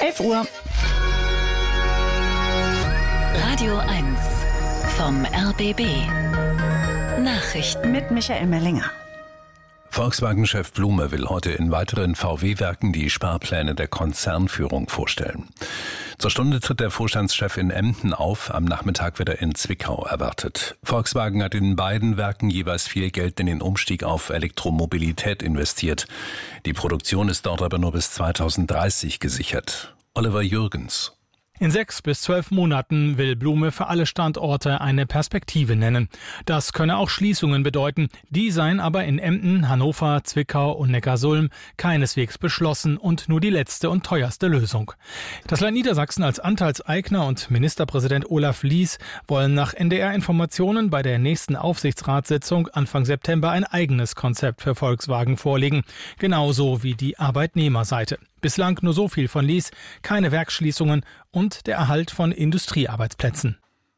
11 Uhr. Radio 1 vom RBB. Nachrichten Mit Michael Mellinger. Volkswagen-Chef Blume will heute in weiteren VW-Werken die Sparpläne der Konzernführung vorstellen. Zur Stunde tritt der Vorstandschef in Emden auf, am Nachmittag wird er in Zwickau erwartet. Volkswagen hat in beiden Werken jeweils viel Geld in den Umstieg auf Elektromobilität investiert. Die Produktion ist dort aber nur bis 2030 gesichert. Oliver Jürgens. In 6 bis 12 Monaten will Blume für alle Standorte eine Perspektive nennen. Das könne auch Schließungen bedeuten. Die seien aber in Emden, Hannover, Zwickau und Neckarsulm keineswegs beschlossen und nur die letzte und teuerste Lösung. Das Land Niedersachsen als Anteilseigner und Ministerpräsident Olaf Lies wollen nach NDR-Informationen bei der nächsten Aufsichtsratssitzung Anfang September ein eigenes Konzept für Volkswagen vorlegen. Genauso wie die Arbeitnehmerseite. Bislang nur so viel von Lies, keine Werksschließungen und der Erhalt von Industriearbeitsplätzen.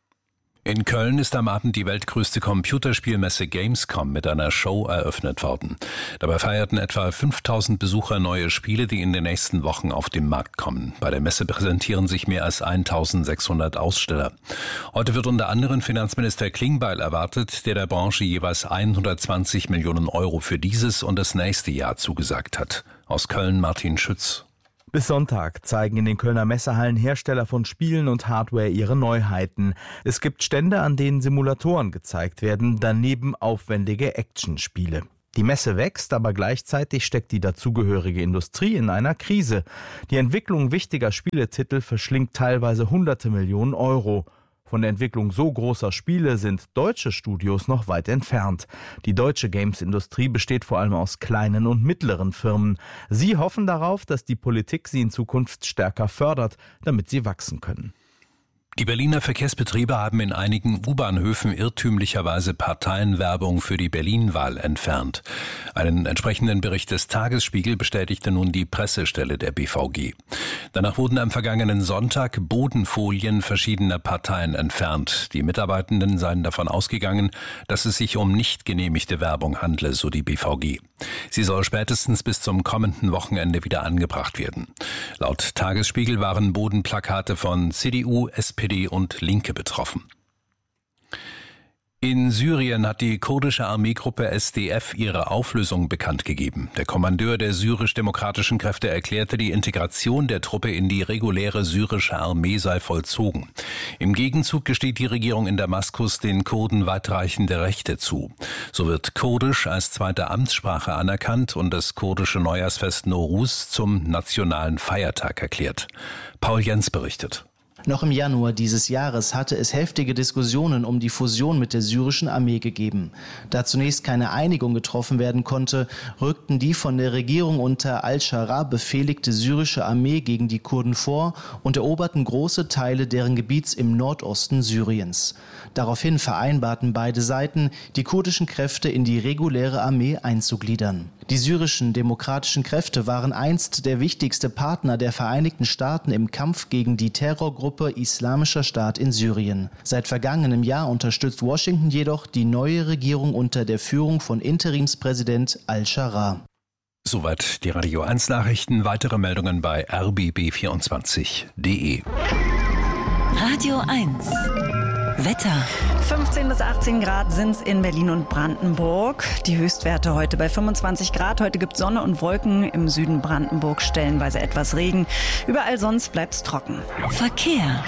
In Köln ist am Abend die weltgrößte Computerspielmesse Gamescom mit einer Show eröffnet worden. Dabei feierten etwa 5000 Besucher neue Spiele, die in den nächsten Wochen auf den Markt kommen. Bei der Messe präsentieren sich mehr als 1600 Aussteller. Heute wird unter anderem Finanzminister Klingbeil erwartet, der Branche jeweils 120 Millionen Euro für dieses und das nächste Jahr zugesagt hat. Aus Köln Martin Schütz. Bis Sonntag zeigen in den Kölner Messehallen Hersteller von Spielen und Hardware ihre Neuheiten. Es gibt Stände, an denen Simulatoren gezeigt werden, daneben aufwendige Actionspiele. Die Messe wächst, aber gleichzeitig steckt die dazugehörige Industrie in einer Krise. Die Entwicklung wichtiger Spieletitel verschlingt teilweise hunderte Millionen Euro. Von der Entwicklung so großer Spiele sind deutsche Studios noch weit entfernt. Die deutsche Games-Industrie besteht vor allem aus kleinen und mittleren Firmen. Sie hoffen darauf, dass die Politik sie in Zukunft stärker fördert, damit sie wachsen können. Die Berliner Verkehrsbetriebe haben in einigen U-Bahnhöfen irrtümlicherweise Parteienwerbung für die Berlin-Wahl entfernt. Einen entsprechenden Bericht des Tagesspiegel bestätigte nun die Pressestelle der BVG. Danach wurden am vergangenen Sonntag Bodenfolien verschiedener Parteien entfernt. Die Mitarbeitenden seien davon ausgegangen, dass es sich um nicht genehmigte Werbung handle, so die BVG. Sie soll spätestens bis zum kommenden Wochenende wieder angebracht werden. Laut Tagesspiegel waren Bodenplakate von CDU, SPD und Linke betroffen. In Syrien hat die kurdische Armeegruppe SDF ihre Auflösung bekannt gegeben. Der Kommandeur der syrisch-demokratischen Kräfte erklärte, die Integration der Truppe in die reguläre syrische Armee sei vollzogen. Im Gegenzug gesteht die Regierung in Damaskus den Kurden weitreichende Rechte zu. So wird Kurdisch als zweite Amtssprache anerkannt und das kurdische Neujahrsfest Nowruz zum nationalen Feiertag erklärt. Paul Jens berichtet. Noch im Januar dieses Jahres hatte es heftige Diskussionen um die Fusion mit der syrischen Armee gegeben. Da zunächst keine Einigung getroffen werden konnte, rückten die von der Regierung unter Al-Schara befehligte syrische Armee gegen die Kurden vor und eroberten große Teile deren Gebiets im Nordosten Syriens. Daraufhin vereinbarten beide Seiten, die kurdischen Kräfte in die reguläre Armee einzugliedern. Die syrischen demokratischen Kräfte waren einst der wichtigste Partner der Vereinigten Staaten im Kampf gegen die Terrorgruppe Islamischer Staat in Syrien. Seit vergangenem Jahr unterstützt Washington jedoch die neue Regierung unter der Führung von Interimspräsident Al-Schara. Soweit die Radio 1 Nachrichten. Weitere Meldungen bei rbb24.de. Radio 1 Wetter. 15 bis 18 Grad sind es in Berlin und Brandenburg. Die Höchstwerte heute bei 25 Grad. Heute gibt es Sonne und Wolken. Im Süden Brandenburg stellenweise etwas Regen. Überall sonst bleibt es trocken. Verkehr.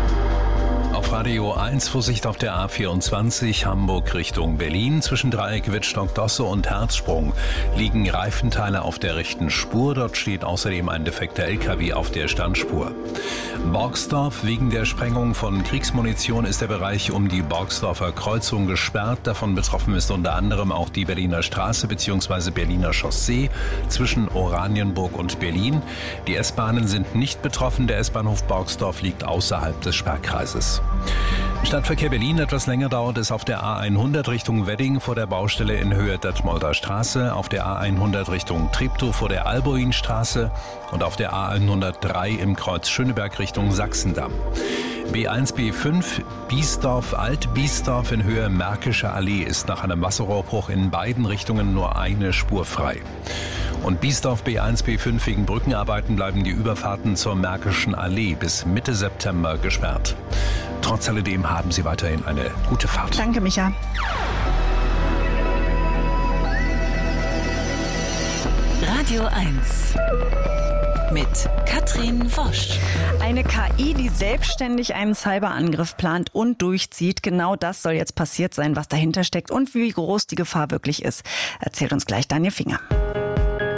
Auf Radio 1 Vorsicht auf der A24 Hamburg Richtung Berlin. Zwischen Dreieck Wittstock-Dosse und Herzsprung liegen Reifenteile auf der rechten Spur. Dort steht außerdem ein defekter LKW auf der Standspur. Borgsdorf. Wegen der Sprengung von Kriegsmunition ist der Bereich um die Borgsdorfer Kreuzung gesperrt. Davon betroffen ist unter anderem auch die Berliner Straße bzw. Berliner Chaussee zwischen Oranienburg und Berlin. Die S-Bahnen sind nicht betroffen. Der S-Bahnhof Borgsdorf liegt außerhalb des Sperrkreises. Stadtverkehr Berlin. Etwas länger dauert es auf der A100 Richtung Wedding vor der Baustelle in Höhe Detmolder Straße, auf der A100 Richtung Treptow vor der Alboinstraße und auf der A103 im Kreuz Schöneberg Richtung Sachsendamm. B1, B5, Biesdorf, Alt-Biesdorf in Höhe Märkische Allee ist nach einem Wasserrohrbruch in beiden Richtungen nur eine Spur frei. Und Biesdorf B1, B5 wegen Brückenarbeiten bleiben die Überfahrten zur Märkischen Allee bis Mitte September gesperrt. Trotz alledem haben Sie weiterhin eine gute Fahrt. Danke, Micha. Radio 1 mit Katrin Wosch. Eine KI, die selbstständig einen Cyberangriff plant und durchzieht. Genau das soll jetzt passiert sein, was dahinter steckt und wie groß die Gefahr wirklich ist. Erzählt uns gleich Daniel Finger.